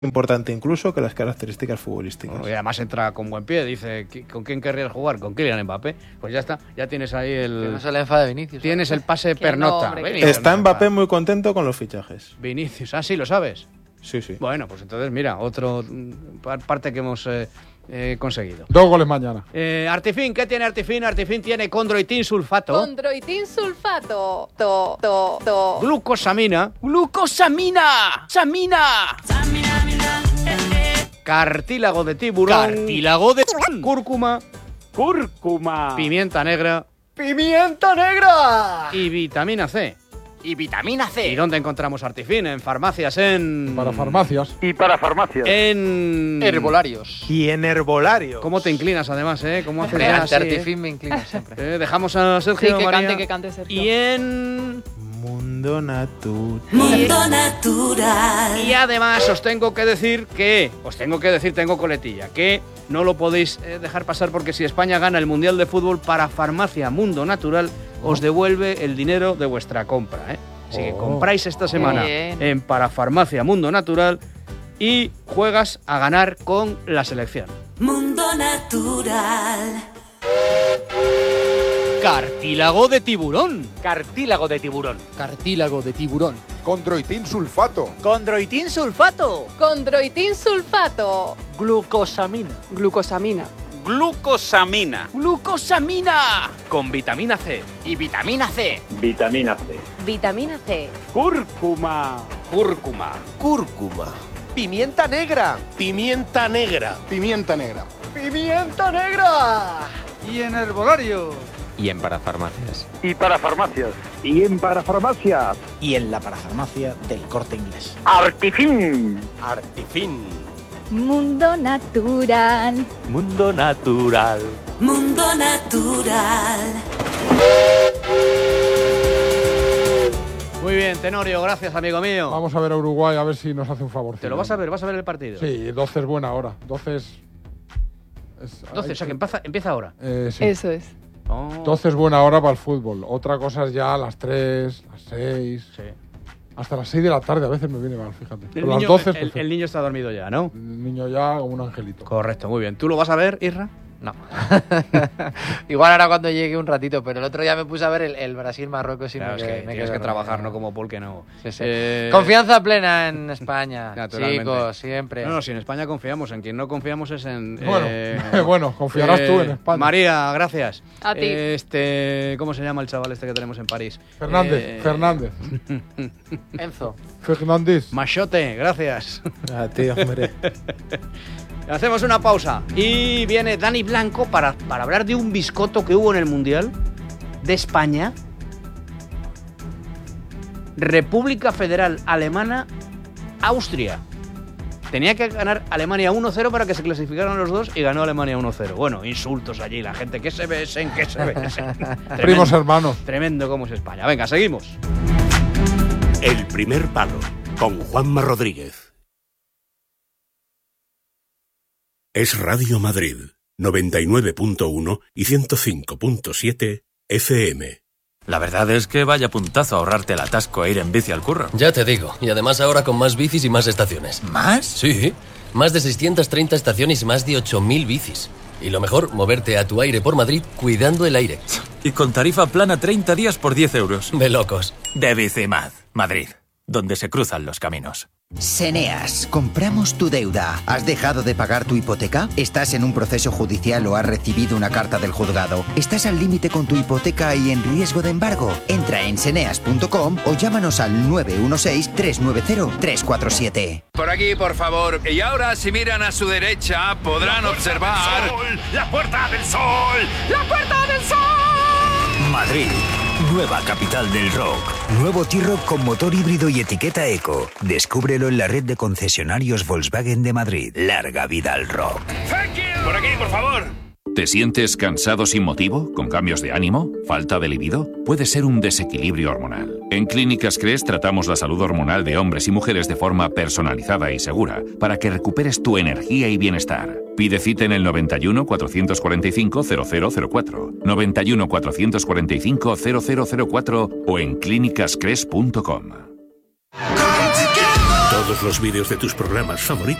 importante incluso que las características futbolísticas. Bueno, y además entra con buen pie, dice, ¿con quién querrías jugar? Con Kylian Mbappé. Pues ya está, ya tienes ahí el... Que no se le enfade Vinicius. Tienes el pase pernota. no, Está Mbappé muy contento con los fichajes. Vinicius, sí, lo sabes. Sí, sí. Bueno, pues entonces mira, otro parte que hemos conseguido. 2 goles mañana. Artifin, ¿qué tiene Artifin? Artifin tiene condroitin sulfato. Condroitin sulfato. Glucosamina. ¡Glucosamina! ¡Samina! Cartílago de tiburón. Cartílago de... Cúrcuma. Cúrcuma. Pimienta negra. ¡Pimienta negra! Y vitamina C. Y vitamina C. ¿Y dónde encontramos Artifin? En farmacias, Para farmacias. Y para farmacias. en... Herbolarios. Y en herbolario. ¿Cómo te inclinas además, ¿Cómo haces Hombre, ya ante así, Artifin me inclino siempre. Dejamos a Sergio Sí, María. que cante Sergio. Y en... Mundo natural. Mundo natural. Y además os tengo que decir, tengo coletilla, que no lo podéis dejar pasar porque si España gana el Mundial de Fútbol, para Farmacia Mundo Natural os devuelve el dinero de vuestra compra, Así que compráis esta semana Bien. en Parafarmacia Mundo Natural y juegas a ganar con la selección. Mundo natural. Cartílago de tiburón. Cartílago de tiburón. Cartílago de tiburón. Condroitin sulfato. Condroitin sulfato. Condroitin sulfato. Glucosamina. Glucosamina. Glucosamina. Glucosamina. Con vitamina C. Y vitamina C. Vitamina C. Vitamina C. Cúrcuma. Cúrcuma. Cúrcuma. Pimienta negra. Pimienta negra. Pimienta negra. ¡Pimienta negra! Y en herbolario. Y en parafarmacias. Y para farmacias. Y en parafarmacias. Y en la parafarmacia del Corte Inglés. Artifin. Artifin. Mundo natural. Mundo natural. Mundo natural. Muy bien, Tenorio, gracias, amigo mío. Vamos a ver a Uruguay, a ver si nos hace un favor. ¿Te lo vas a ver? ¿Vas a ver el partido? Sí, 12 es buena hora. 12 es... 12, o sea que empieza ahora. Sí. Eso es. 12 es buena hora para el fútbol. Otra cosa es ya a las 3, las 6... Sí. Hasta las 6 de la tarde a veces me viene mal, fíjate. El Pero niño, las 12 es el perfecto. niño está dormido ya, ¿no? El niño ya como un angelito. Correcto, muy bien. ¿Tú lo vas a ver, Isra? No. Igual ahora cuando llegue un ratito, pero el otro día me puse a ver el Brasil-Marruecos y Claro, me es que quedé tienes que trabajar, no como Paul, que no. Sí, sí. Confianza plena en España, Naturalmente. chicos, siempre. No, si en España confiamos, en quien no confiamos es en... Bueno, bueno, confiarás tú en España. María, gracias. A ti. ¿Cómo se llama el chaval este que tenemos en París? Fernández. Enzo. Fernández. Machote, gracias. A ti, hombre. Hacemos una pausa y viene Dani Blanco para hablar de un biscoto que hubo en el Mundial de España. República Federal Alemana, Austria. Tenía que ganar Alemania 1-0 para que se clasificaran los dos y ganó Alemania 1-0. Bueno, insultos allí, la gente que se besen, que se besen. Primos hermanos. Tremendo como es España. Venga, seguimos. El primer palo, con Juanma Rodríguez. Es Radio Madrid, 99.1 y 105.7 FM. La verdad es que vaya puntazo ahorrarte el atasco e ir en bici al curro. Ya te digo, y además ahora con más bicis y más estaciones. ¿Más? Sí, más de 630 estaciones y más de 8.000 bicis. Y lo mejor, moverte a tu aire por Madrid cuidando el aire. Y con tarifa plana 30 días por 10 euros. De locos. De Bicimad, Madrid, donde se cruzan los caminos. Seneas, compramos tu deuda. ¿Has dejado de pagar tu hipoteca? ¿Estás en un proceso judicial o has recibido una carta del juzgado? ¿Estás al límite con tu hipoteca y en riesgo de embargo? Entra en seneas.com o llámanos al 916-390-347. Por aquí, por favor. Y ahora, si miran a su derecha, podrán observar... ¡La Puerta del Sol! ¡La Puerta del Sol! Madrid, nueva capital del rock. Nuevo T-Roc con motor híbrido y etiqueta eco. Descúbrelo en la red de concesionarios Volkswagen de Madrid. Larga vida al rock. Por aquí, por favor. ¿Te sientes cansado sin motivo? ¿Con cambios de ánimo? ¿Falta de libido? Puede ser un desequilibrio hormonal. En Clínicas Cres tratamos la salud hormonal de hombres y mujeres de forma personalizada y segura para que recuperes tu energía y bienestar. Pide cita en el 91 445 0004, 91 445 0004 o en clínicascres.com. todos los vídeos de tus programas favoritos.